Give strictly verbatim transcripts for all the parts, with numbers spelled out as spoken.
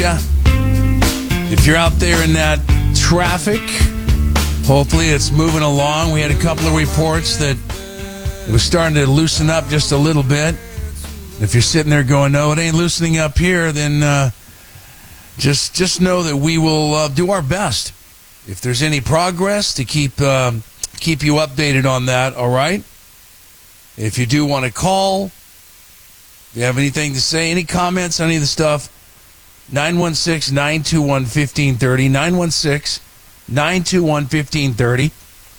Yeah. If you're out there in that traffic, hopefully it's moving along. We had a couple of reports that it was starting to loosen up just a little bit. If you're sitting there going, no, it ain't loosening up here, then uh, just just know that we will uh, do our best. If there's any progress, to keep uh, keep you updated on that, all right? If you do want to call, if you have anything to say, any comments on any of the stuff, nine one six, nine two one, one five three zero, nine one six, nine two one, one five three zero.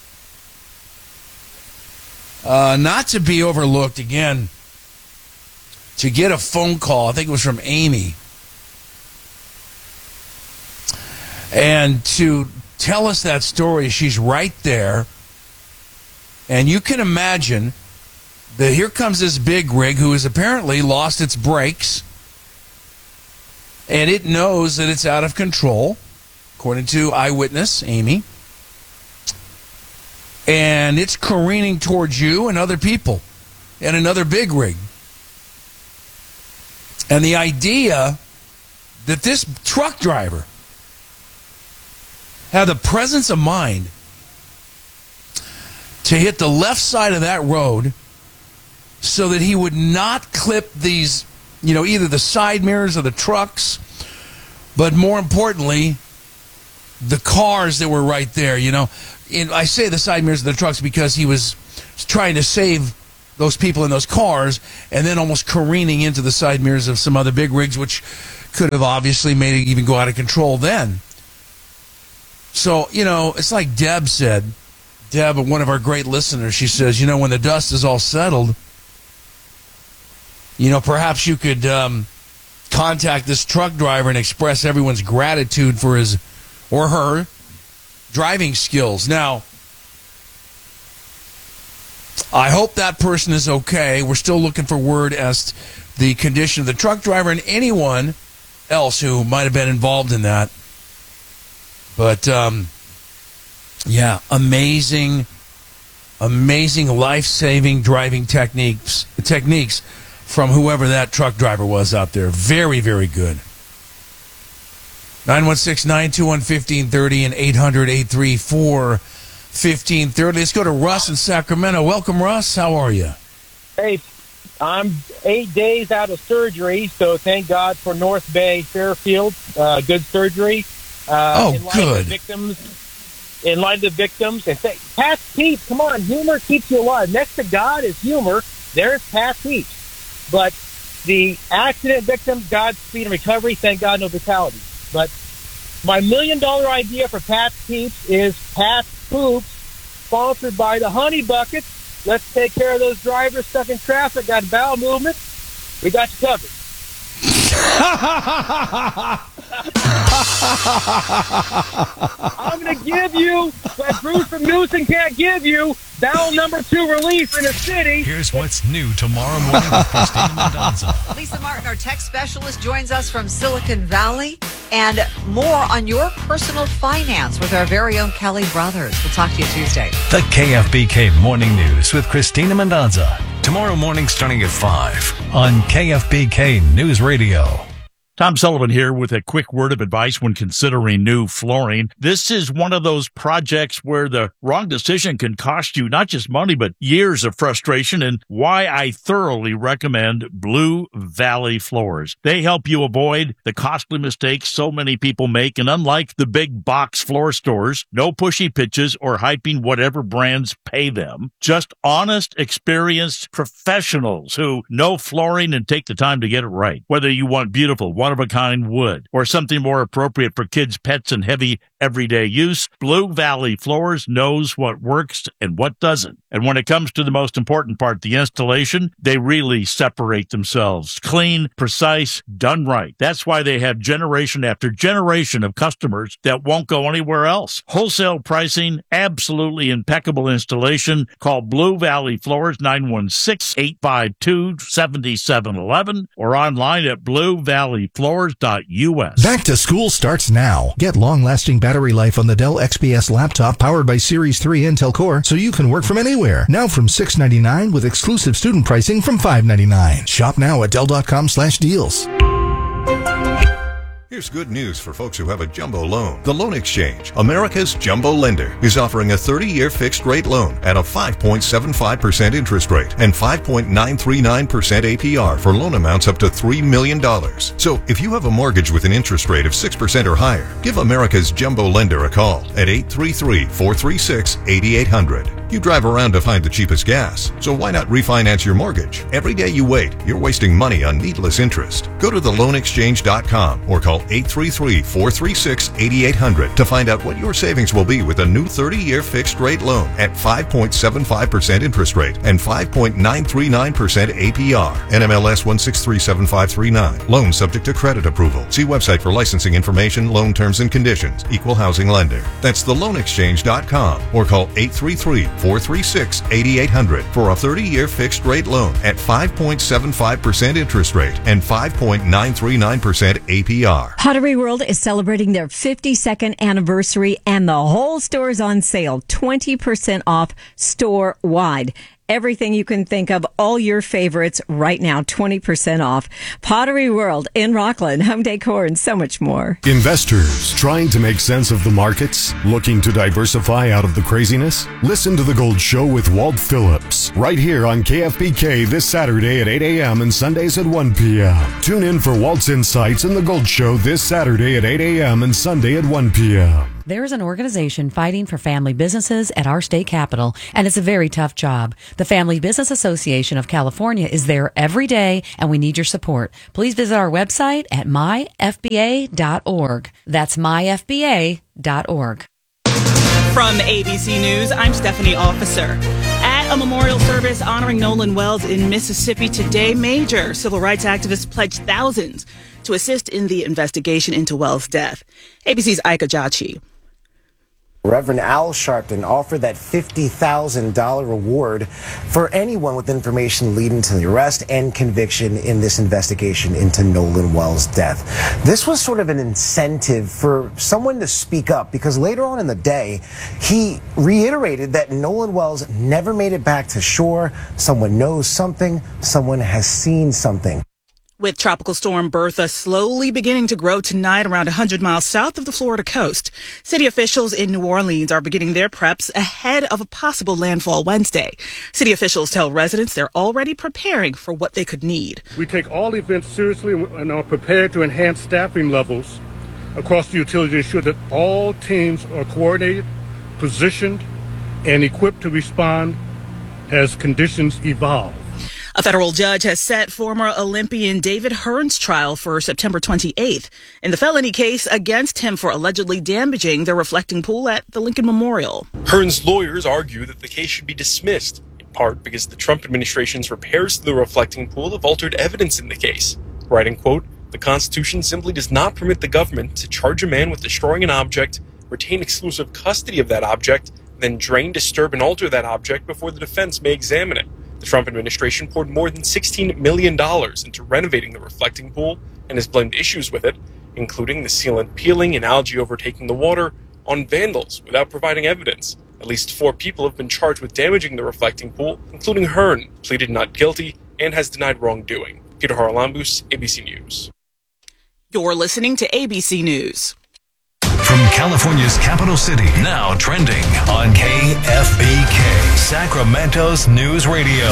Uh, not to be overlooked, again, to get a phone call, I think it was from Amy, and to tell us that story. She's right there, and you can imagine that here comes this big rig who has apparently lost its brakes, and it knows that it's out of control, according to eyewitness Amy, and it's careening towards you and other people and another big rig. And the idea that this truck driver had the presence of mind to hit the left side of that road so that he would not clip these, you know, either the side mirrors of the trucks, but more importantly, the cars that were right there, you know. And I say the side mirrors of the trucks because he was trying to save those people in those cars and then almost careening into the side mirrors of some other big rigs, which could have obviously made it even go out of control then. So, you know, it's like Deb said. Deb, one of our great listeners, she says, you know, when the dust is all settled, you know, perhaps you could um, contact this truck driver and express everyone's gratitude for his or her driving skills. Now, I hope that person is okay. We're still looking for word as to the condition of the truck driver and anyone else who might have been involved in that. But, um, yeah, amazing, amazing life-saving driving techniques techniques from whoever that truck driver was out there. Very, very good. nine one six, nine two one, one five three zero and eight hundred, eight three four, one five three zero. Let's go to Russ in Sacramento. Welcome, Russ. How are you? Hey, I'm eight days out of surgery, so thank God for North Bay Fairfield. Uh, good surgery. Uh, oh, in light good. Of the victims, in light of the victims. And say, Past Peeps, come on, humor keeps you alive. Next to God is humor. There's Past Peeps. But the accident victims, Godspeed and recovery. Thank God, no fatalities. But my million-dollar idea for Past Peeps is Past Poops, sponsored by the Honey Buckets. Let's take care of those drivers stuck in traffic, got bowel movement. We got you covered. I'm going to give you what Bruce from Newsom can't give you, bowel number two relief in a city. Here's what's new tomorrow morning with Christina Mendoza. Lisa Martin, our tech specialist, joins us from Silicon Valley. And more on your personal finance with our very own Kelly Brothers. We'll talk to you Tuesday. The K F B K Morning News with Christina Mendoza. Tomorrow morning starting at five on K F B K News Radio. Tom Sullivan here with a quick word of advice when considering new flooring. This is one of those projects where the wrong decision can cost you not just money, but years of frustration, and why I thoroughly recommend Blue Valley Floors. They help you avoid the costly mistakes so many people make, and unlike the big box floor stores, no pushy pitches or hyping whatever brands pay them. Just honest, experienced professionals who know flooring and take the time to get it right. Whether you want beautiful, one-of-a-kind wood, or something more appropriate for kids, pets, and heavy everyday use, Blue Valley Floors knows what works and what doesn't. And when it comes to the most important part, the installation, they really separate themselves. Clean, precise, done right. That's why they have generation after generation of customers that won't go anywhere else. Wholesale pricing, absolutely impeccable installation. Call Blue Valley Floors, nine one six, eight five two, seven seven one one, or online at blue valley floors dot u s. Back to school starts now. Get long-lasting battery life on the Dell X P S laptop powered by Series three Intel Core so you can work from anywhere. Now from six ninety-nine with exclusive student pricing from five ninety-nine. Shop now at dell dot com slash deals. Here's good news for folks who have a jumbo loan. The Loan Exchange, America's jumbo lender, is offering a thirty-year fixed-rate loan at a five point seven five percent interest rate and five point nine three nine percent A P R for loan amounts up to three million dollars. So if you have a mortgage with an interest rate of six percent or higher, give America's jumbo lender a call at eight three three, four three six, eight eight zero zero. You drive around to find the cheapest gas, so why not refinance your mortgage? Every day you wait, you're wasting money on needless interest. Go to the loan exchange dot com or call eight three three, four three six, eight eight zero zero to find out what your savings will be with a new thirty-year fixed-rate loan at five point seven five percent interest rate and five point nine three nine percent A P R. N M L S one six three seven five three nine. Loan subject to credit approval. See website for licensing information, loan terms and conditions. Equal housing lender. That's the loan exchange dot com or call eight three three, four three six, eight eight zero zero for a thirty-year fixed-rate loan at five point seven five percent interest rate and five point nine three nine percent A P R. Pottery World is celebrating their fifty-second anniversary and the whole store is on sale, twenty percent off store-wide. Everything you can think of, all your favorites right now, twenty percent off. Pottery World in Rockland, home decor, and so much more. Investors trying to make sense of the markets? Looking to diversify out of the craziness? Listen to The Gold Show with Walt Phillips right here on K F B K this Saturday at eight a.m. and Sundays at one p.m. Tune in for Walt's Insights in The Gold Show this Saturday at eight a.m. and Sunday at one p.m. There is an organization fighting for family businesses at our state capitol, and it's a very tough job. The Family Business Association of California is there every day, and we need your support. Please visit our website at my f b a dot org. That's my f b a dot org. From A B C News, I'm Stephanie Officer. At a memorial service honoring Nolan Wells in Mississippi today, major civil rights activists pledged thousands to assist in the investigation into Wells' death. A B C's Ika Jachi. Reverend Al Sharpton offered that fifty thousand dollars reward for anyone with information leading to the arrest and conviction in this investigation into Nolan Wells' death. This was sort of an incentive for someone to speak up, because later on in the day, he reiterated that Nolan Wells never made it back to shore. Someone knows something. Someone has seen something. With Tropical Storm Bertha slowly beginning to grow tonight around one hundred miles south of the Florida coast, city officials in New Orleans are beginning their preps ahead of a possible landfall Wednesday. City officials tell residents they're already preparing for what they could need. We take all events seriously and are prepared to enhance staffing levels across the utility to ensure that all teams are coordinated, positioned, and equipped to respond as conditions evolve. A federal judge has set former Olympian David Hearn's trial for September twenty-eighth in the felony case against him for allegedly damaging the reflecting pool at the Lincoln Memorial. Hearn's lawyers argue that the case should be dismissed, in part because the Trump administration's repairs to the reflecting pool have altered evidence in the case. Writing, quote, "The Constitution simply does not permit the government to charge a man with destroying an object, retain exclusive custody of that object, then drain, disturb, and alter that object before the defense may examine it." The Trump administration poured more than sixteen million dollars into renovating the reflecting pool and has blamed issues with it, including the sealant peeling and algae overtaking the water, on vandals without providing evidence. At least four people have been charged with damaging the reflecting pool, including Hearn, pleaded not guilty and has denied wrongdoing. Peter Haralambous, A B C News. You're listening to A B C News. From California's capital city, now trending on K F B K, Sacramento's News Radio.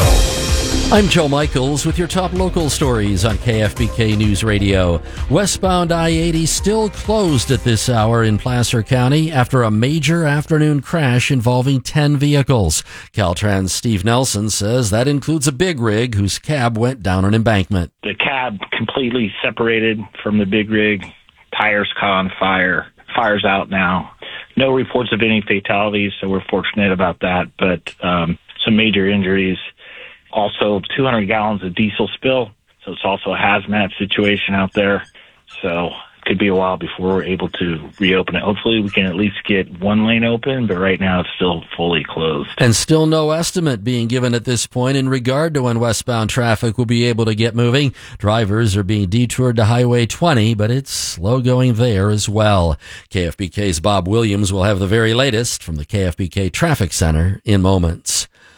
I'm Joe Michaels with your top local stories on K F B K News Radio. Westbound I eighty still closed at this hour in Placer County after a major afternoon crash involving ten vehicles. Caltrans' Steve Nelson says that includes a big rig whose cab went down an embankment. The cab completely separated from the big rig, tires caught on fire. Fire's out now. No reports of any fatalities, so we're fortunate about that, but um, some major injuries. Also, two hundred gallons of diesel spill, so it's also a hazmat situation out there. So it could be a while before we're able to reopen it. Hopefully we can at least get one lane open, but right now it's still fully closed. And still no estimate being given at this point in regard to when westbound traffic will be able to get moving. Drivers are being detoured to Highway twenty, but it's slow going there as well. K F B K's Bob Williams will have the very latest from the K F B K Traffic Center in moments.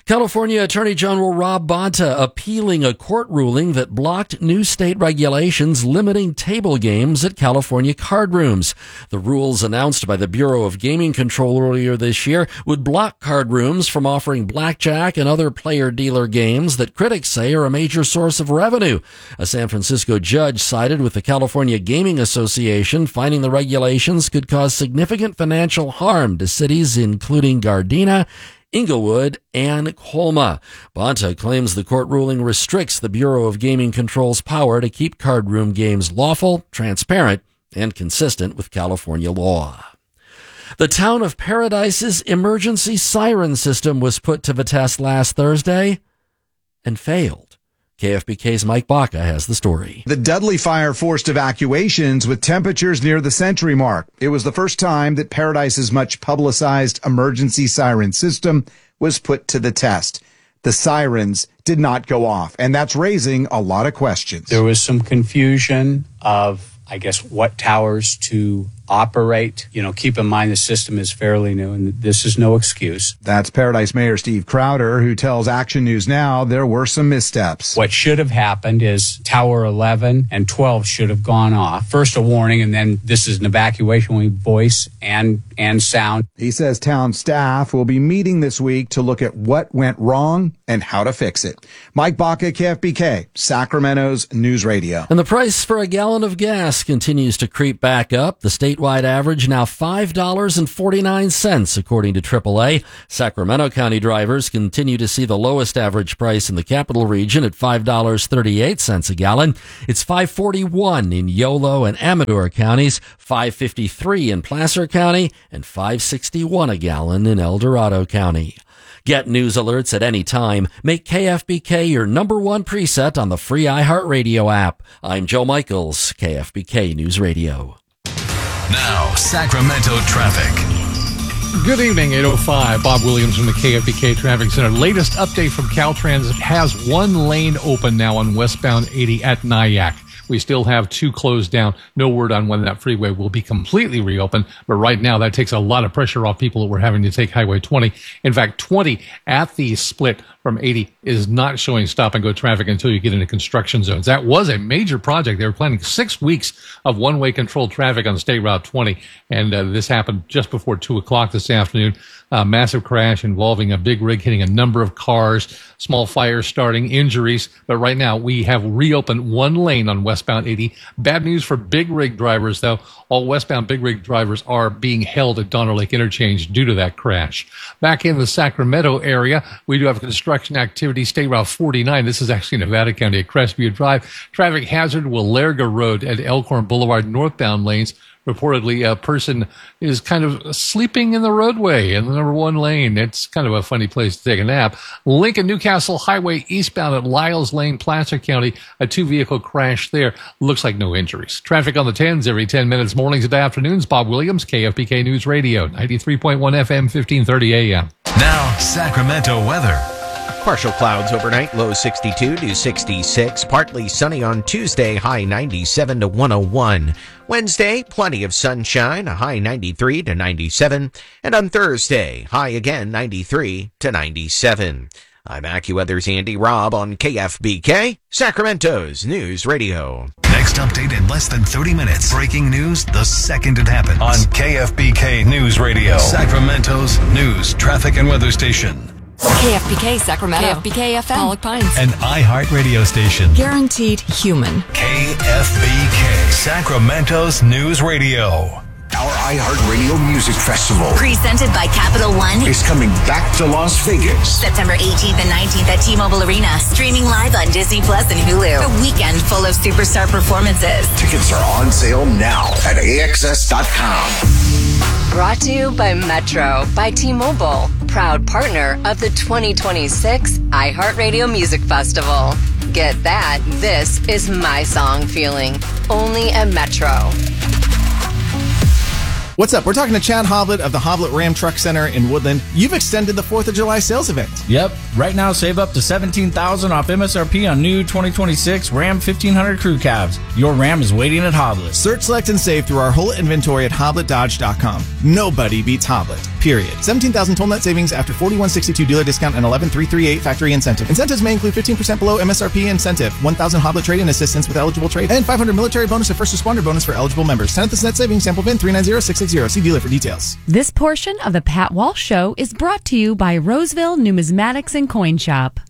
California Attorney General Rob Bonta appealing a court ruling that blocked new state regulations limiting table games at California card rooms. The rules announced by the Bureau of Gaming Control earlier this year would block card rooms from offering blackjack and other player-dealer games that critics say are a major source of revenue. A San Francisco judge sided with the California Gaming Association, finding the regulations could cause significant financial harm to cities including Gardena, Inglewood, and Colma. Bonta claims the court ruling restricts the Bureau of Gaming Control's power to keep card room games lawful, transparent, and consistent with California law. The town of Paradise's emergency siren system was put to the test last Thursday and failed. K F B K's Mike Baca has the story. The Dudley fire forced evacuations with temperatures near the century mark. It was the first time that Paradise's much publicized emergency siren system was put to the test. The sirens did not go off, and that's raising a lot of questions. There was some confusion of, I guess, what towers to operate. You know, keep in mind the system is fairly new, and this is no excuse. That's Paradise Mayor Steve Crowder, who tells Action News Now there were some missteps. What should have happened is Tower eleven and twelve should have gone off. First a warning, and then this is an evacuation with voice and, and sound. He says town staff will be meeting this week to look at what went wrong and how to fix it. Mike Baca, K F B K, Sacramento's News Radio. And the price for a gallon of gas continues to creep back up. The statewide average now five dollars and forty-nine cents, according to triple A. Sacramento County drivers continue to see the lowest average price in the capital region at five dollars and thirty-eight cents a gallon. It's five dollars and forty-one cents in Yolo and Amador counties, five dollars and fifty-three cents in Placer County, and five dollars and sixty-one cents a gallon in El Dorado County. Get news alerts at any time. Make K F B K your number one preset on the free iHeartRadio app. I'm Joe Michaels, K F B K News Radio. Now, Sacramento traffic. Good evening, eight oh five. Bob Williams from the K F B K Traffic Center. Latest update from Caltrans has one lane open now on westbound eighty at Nyack. We still have two closed down. No word on when that freeway will be completely reopened. But right now, that takes a lot of pressure off people that were having to take Highway twenty. In fact, twenty at the split from eighty is not showing stop and go traffic until you get into construction zones. That was a major project. They were planning six weeks of one-way controlled traffic on State Route twenty. And uh, this happened just before two o'clock this afternoon. A massive crash involving a big rig hitting a number of cars, small fires starting, injuries. But right now, we have reopened one lane on westbound eighty. Bad news for big rig drivers, though. All westbound big rig drivers are being held at Donner Lake Interchange due to that crash. Back in the Sacramento area, we do have construction activity. State Route forty-nine. This is actually Nevada County at Crestview Drive. Traffic hazard will Larga Road at Elkhorn Boulevard northbound lanes. Reportedly, a person is kind of sleeping in the roadway in the number one lane. It's kind of a funny place to take a nap. Lincoln Newcastle Highway eastbound at Lyles Lane, Placer County. A two-vehicle crash there. Looks like no injuries. Traffic on the tens every ten minutes, mornings and afternoons. Bob Williams, K F B K News Radio, ninety-three point one F M, fifteen thirty A M. Now, Sacramento weather. Partial clouds overnight, low sixty-two to sixty-six. Partly sunny on Tuesday, high ninety-seven to one oh one. Wednesday, plenty of sunshine, a high ninety-three to ninety-seven. And on Thursday, high again ninety-three to ninety-seven. I'm AccuWeather's Andy Robb on K F B K, Sacramento's News Radio. Next update in less than thirty minutes. Breaking news the second it happens. On K F B K News Radio, Sacramento's news, traffic, and weather station. K F B K Sacramento. K F B K F M. Pollock Pines. An iHeart radio station. Guaranteed human. K F B K, Sacramento's News Radio. Our iHeartRadio Music Festival, presented by Capital One, is coming back to Las Vegas. September eighteenth and nineteenth at T-Mobile Arena. Streaming live on Disney Plus and Hulu. A weekend full of superstar performances. Tickets are on sale now at A X S dot com. Brought to you by Metro by T-Mobile, proud partner of the twenty twenty-six iHeartRadio Music Festival. Get that, this is my song feeling. Only at Metro. What's up? We're talking to Chad Hoblet of the Hoblet Ram Truck Center in Woodland. You've extended the fourth of July sales event. Yep. Right now, save up to seventeen thousand dollars off M S R P on new twenty twenty-six Ram fifteen hundred Crew Cabs. Your Ram is waiting at Hoblet. Search, select, and save through our whole inventory at hoblet dodge dot com. Nobody beats Hoblet. period. seventeen thousand total net savings after forty-one sixty-two dealer discount and eleven three thirty-eight factory incentive. Incentives may include fifteen percent below M S R P incentive, one thousand Hoblet trade-in assistance with eligible trade, and five hundred military bonus or first responder bonus for eligible members. tenth net savings, sample V I N three nine zero six six zero. See dealer for details. This portion of the Pat Walsh Show is brought to you by Roseville Numismatics and Coin Shop.